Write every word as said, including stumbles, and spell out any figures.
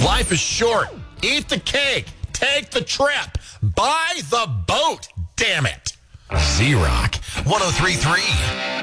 Life is short. Eat the cake. Take the trip. Buy the boat. Damn it. Z-Rock one oh three point three.